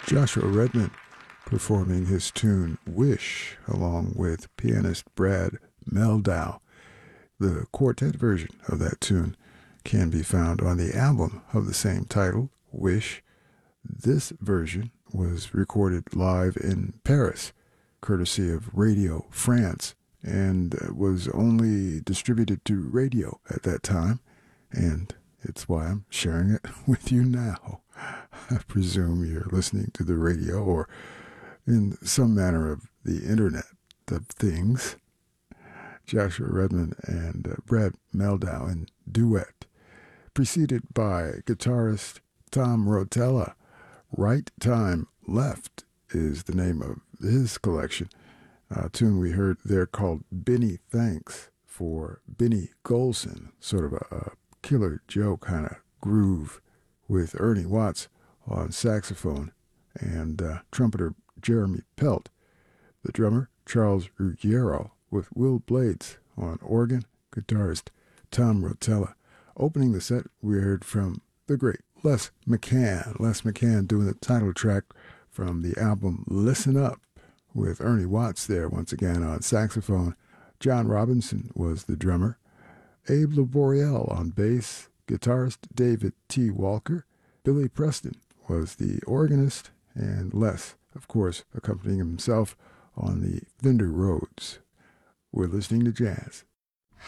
Joshua Redman performing his tune Wish along with pianist Brad Mehldau. The quartet version of that tune can be found on the album of the same title, Wish. This version was recorded live in Paris, courtesy of Radio France, and was only distributed to radio at that time, and it's why I'm sharing it with you now. I presume you're listening to the radio or in some manner of the Internet of Things. Joshua Redman and Brad Mehldau in duet, preceded by guitarist Tom Rotella. Right Time Left is the name of his collection. A tune we heard there called Benny Thanks for Benny Golson, sort of a Killer Joe kind of groove with Ernie Watts on saxophone and trumpeter Jeremy Pelt. The drummer, Charles Ruggiero, with Will Blades on organ, guitarist Tom Rotella. Opening the set, we heard from the great Les McCann. Les McCann doing the title track from the album Listen Up, with Ernie Watts there once again on saxophone. John Robinson was the drummer. Abe Laboriel on bass. Guitarist David T. Walker. Billy Preston was the organist, and Les, of course, accompanying himself on the Fender Rhodes. We're listening to jazz.